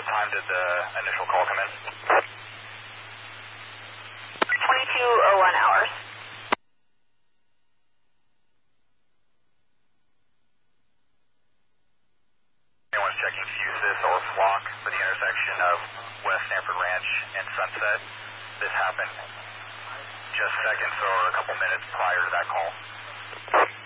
what time did the initial call come in? 22:01 hours. Anyone's checking Fusus or Flock for the intersection of West Stanford Ranch and Sunset. This happened just seconds or a couple minutes prior to that call.